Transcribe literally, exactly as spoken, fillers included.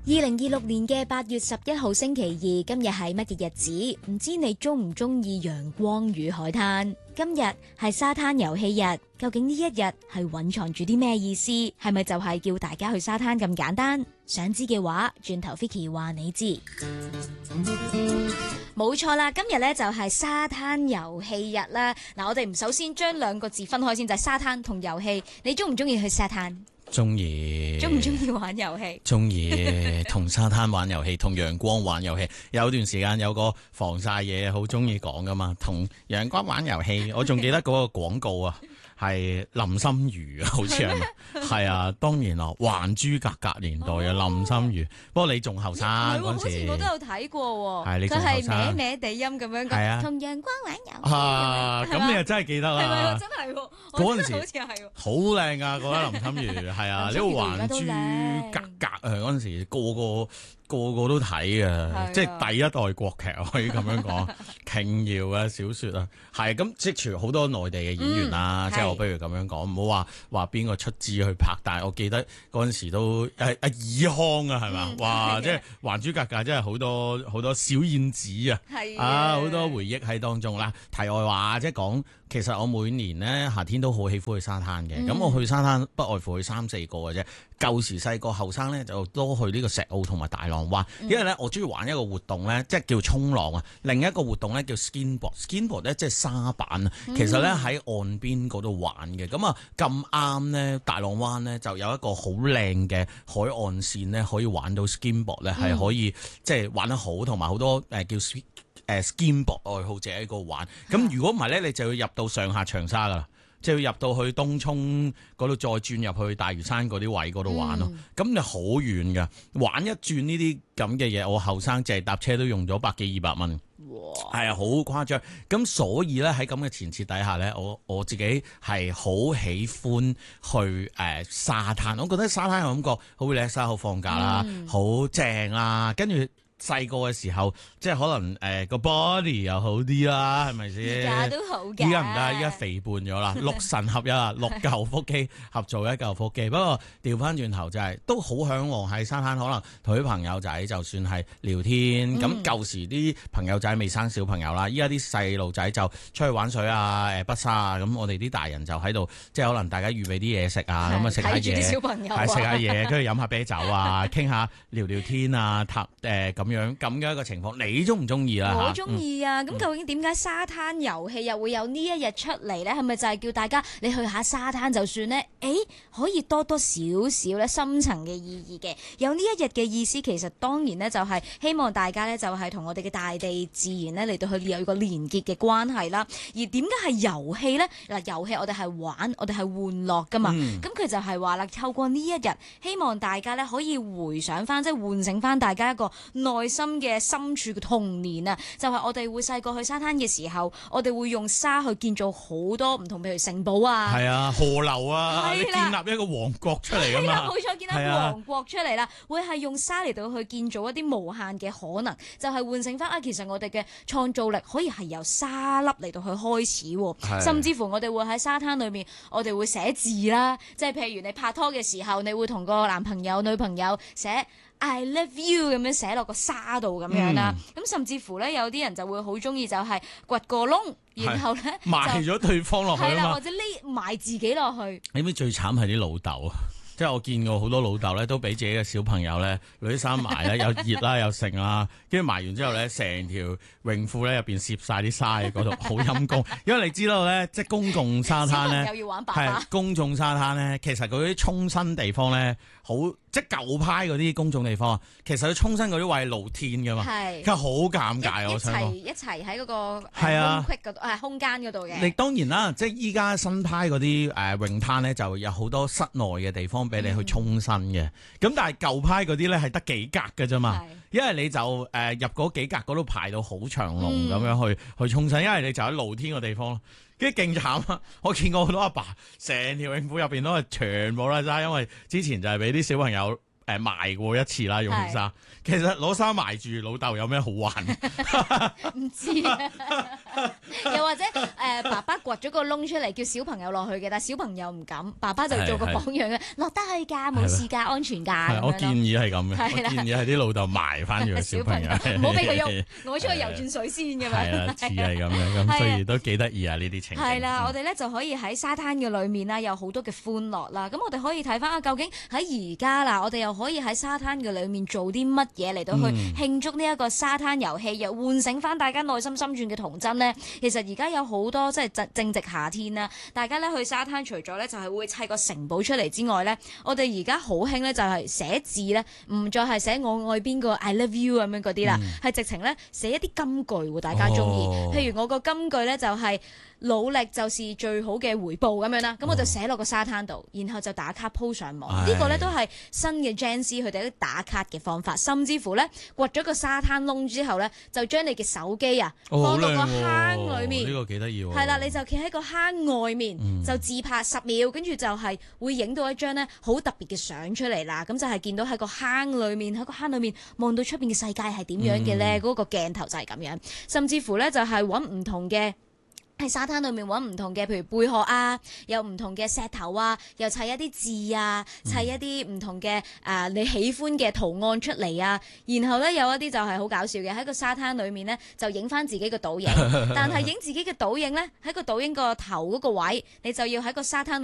二零二六年嘅八月十一號星期二，今日係乜嘢日子？唔知你鍾唔鍾意陽光與海灘？今日係沙灘遊戲日，究竟呢一日係蘊藏住啲咩意思？係咪就係叫大家去沙灘咁簡單？想知嘅話，轉頭 Vicky 話你知。冇錯啦，今日咧就係沙灘遊戲日啦。嗱，我哋唔首先將兩個字分開先，就係沙灘同遊戲。你鍾唔鍾意去沙灘？ 中意， 中唔中意玩遊戲？ 中意同沙灘玩遊戲，同陽光玩遊戲。有段時間有個防曬嘢好中意講噶嘛，同陽光玩遊戲。我仲記得嗰個廣告啊，係林心如啊，好似係咪？係啊，當然咯，還珠格格年代嘅林心如。不過你仲後生嗰陣時， 好似我都有睇過。 係你仲佢係後生， 歪歪地音咁樣講，同陽光玩遊戲。 啊，咁你又真係記得啦。 係咪？真係喎， 嗰陣時好似係好靚啊！覺得林心如係啊，呢個還珠格格啊，嗰陣時個個個個都睇嘅，即係第一代國劇可以咁樣講，瓊瑤嘅小説啊，係咁即係好多內地嘅演員啦，即係我不如咁樣講，唔好話話邊個出資去拍，但係我記得嗰陣時都誒阿爾康啊，係嘛？哇！即係還珠格格真係好多好多小燕子啊，啊好多回憶喺當中啦。題外話即係講。其實我每年咧夏天都好喜歡去沙灘嘅，咁、嗯、我去沙灘不外乎去三四個嘅啫。舊時細個後生咧就多去呢個石澳同埋大浪灣，因為咧我中意玩一個活動咧，即係叫衝浪啊。另一個活動咧叫 skinboard，skinboard 咧即係沙板啊。其實咧喺岸邊嗰度玩嘅，咁啊咁啱咧大浪灣咧就有一個好靚嘅海岸線咧，可以玩到 skinboard 咧係可以即係玩得好，同埋好多誒、呃、叫。誒 skinboard 愛好者喺嗰度玩，咁如果唔係咧，你就要入到上下長沙噶啦，即係要入到去東涌嗰度，再轉入去大嶼山嗰啲位嗰度玩咯。咁、嗯、你好遠噶，玩一轉呢啲咁嘅嘢，我後生淨係搭車都用咗百幾二百蚊，哇！係啊，好誇張。咁所以咧喺咁嘅前設底下咧，我我自己係好喜歡去誒、呃、沙灘，我覺得沙灘嘅感覺好 relax，好放假啦，好、嗯、正啦，跟住。細個嘅時候，即係可能誒個、呃、body 又好啲啦，係咪先？ 而家都好嘅。 依家唔得，依家肥胖咗啦，六神合一啊，六嚿腹肌合做一嚿腹肌。不過調翻轉頭就係、是、都好向往喺沙灘，可能同啲朋友仔就算係聊天。咁舊、嗯、時啲朋友仔未生小朋友啦，依家啲細路仔就出去玩水啊、誒北沙啊。咁我哋啲大人就喺度，即係可能大家預備啲嘢食啊，咁啊食下嘢， 睇住啲小朋友啊， 係食下嘢，跟住飲下啤酒啊，傾下聊聊天啊，談誒咁。咁樣咁嘅一個情況，你中唔中意啊？ 我中意啊！咁、嗯、究竟點解沙灘遊戲又會有呢一日出嚟呢？係咪就係叫大家你去下沙灘就算呢？誒，可以多多少少咧深層嘅意義嘅。有呢一日嘅意思，其實當然呢，就係希望大家呢，就係同我哋嘅大地自然呢嚟到去有一個連結嘅關係啦。而點解係遊戲呢？嗱，遊戲我哋係玩，我哋係玩樂噶嘛。咁佢、嗯、就係話啦，透過呢一日，希望大家呢可以回想翻，即係喚醒翻大家一個內心嘅深處嘅童年啊，就係、是、我哋會細個去沙灘嘅時候，我哋會用沙去建造好多唔同，譬如城堡啊，係啊，河流啊，你建立一個王國出嚟噶嘛， 冇錯，建立一個王國出嚟啦，啊、會係用沙嚟到去建造一啲無限嘅可能，就係喚醒翻啊！其實我哋嘅創造力可以係由沙粒嚟到去開始，啊、甚至乎我哋會喺沙灘裏面，我哋會寫字啦，即係譬如你拍拖嘅時候，你會同個男朋友、女朋友寫I love you 咁樣寫落個沙度咁樣啦，咁、嗯、甚至乎咧有啲人就會好中意就係掘個窿，然後咧埋咗對方落去啊嘛， 或者匿埋自己落去。 你知唔知最慘係啲老豆啊？即係我見過好多老豆咧，都俾自己嘅小朋友咧，攞啲衫埋咧，有熱啦，有剩啦，跟住埋完之後咧，成條泳褲咧入邊攝晒啲沙喺嗰度，好陰功。因為你知道咧，即係公共沙灘咧， 又要玩爸爸係公眾沙灘咧，其實嗰啲沖身地方咧，好即係舊派嗰啲公眾地方，其實佢沖身嗰啲位係露天噶嘛，係，其實好尷尬。我想講一齊喺嗰個係啊空隙嗰度，係空間嗰度嘅。 你當然啦，即係依家新派嗰啲誒泳灘咧，就有好多室內嘅地方俾你去沖身嘅。咁、嗯、但係舊派嗰啲咧係得幾格嘅啫嘛，因為你就誒、呃、入嗰幾格嗰度排到好長龍咁樣去、嗯、去沖身，因為你就喺露天嘅地方咯。跟住勁慘啊！我見過好多阿爸成條泳褲入邊都係全部啦，咋，因為之前就係俾啲小朋友誒埋過一次啦，用件衫。其實攞衫埋住老豆有咩好玩？ 唔知啊，又或者誒、呃、爸爸掘咗個窿出嚟，叫小朋友落去嘅，但係小朋友唔敢，爸爸就做個榜樣嘅，落得去㗎，冇事㗎，安全㗎。 係，我建議係咁嘅，我建議係啲老豆埋翻住個小朋友， 唔好俾佢喐，我出去游轉水先咁樣。 係啊，似係咁樣，咁所以都幾得意啊呢啲情景。 係啦，我哋咧就可以喺沙灘嘅裏面啦，有好多嘅歡樂啦。咁我哋可以睇翻啊，究竟喺而家啦，我哋又可以喺沙灘嘅裏面做啲乜嘢嚟到去慶祝呢一個沙灘遊戲，又喚醒翻大家內心深處嘅童真呢？其實而家有好多即係正正值夏天啦，大家咧去沙灘，除咗咧就係會砌個城堡出嚟之外咧，我哋而家好興咧就係寫字咧，唔再係寫我愛邊個 I love you 咁樣嗰啲啦，係、嗯、直情咧寫一啲金句喎，大家中意。哦、譬如我個金句咧就係、是。努力就是最好嘅回報咁樣啦，咁我就寫落個沙灘度，然後就打卡 po 上網。呢、呢個咧都係新嘅 Gen Z 佢哋啲打卡嘅方法，甚至乎咧掘咗個沙灘窿之後咧，就將你嘅手機啊放到個坑裏面。 呢、哦哦呢個幾得意喎！ 係啦，你就企喺個坑外面、嗯、就自拍十秒，跟住就係會影到一張咧好特別嘅相出嚟啦。咁就係見到喺個坑裏面，喺個坑裏面望到出邊嘅世界係點樣嘅咧？嗰、嗯、個鏡頭就係咁樣，甚至乎咧就係揾唔同嘅。喺沙灘裏面揾唔同嘅，譬如貝殼啊，有唔同嘅石頭啊，又砌一啲字啊，砌一啲唔同嘅啊、呃、你喜歡嘅圖案出嚟啊。然後咧有一啲就係好搞笑嘅，喺個沙灘裏面咧就影翻自己嘅倒影，但係影自己嘅倒影咧喺個倒影個頭嗰個位，你就要喺個沙灘